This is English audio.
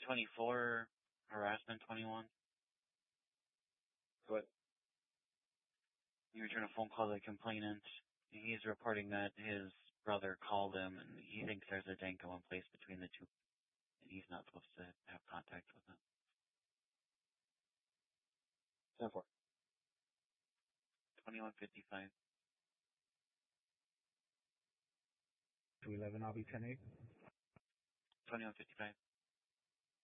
1024, harassment 21. What? You return a phone call to the complainant. He's reporting that his brother called him, and he thinks there's a Danko in place between the two, and he's not supposed to have contact with him. 10-4. 2155. 211, I'll be 10-8. 2155.